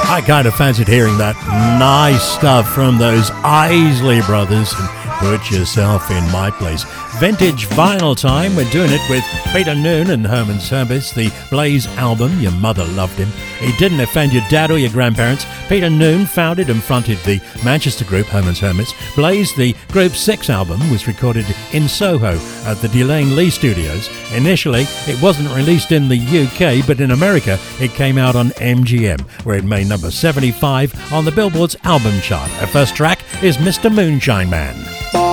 I kind of fancied hearing that nice stuff from those Isley Brothers and Put Yourself in My Place. Vintage vinyl time. We're doing it with Peter Noone and Herman's Hermits, the Blaze album, Your Mother Loved Him. He didn't offend your dad or your grandparents. Peter Noone founded and fronted the Manchester group Herman's Hermits. Blaze, the group's sixth album, was recorded in Soho at the Delane Lee Studios. Initially, it wasn't released in the UK, but in America, it came out on MGM, where it made number 75 on the Billboard's album chart. Our first track is Mr. Moonshine Man.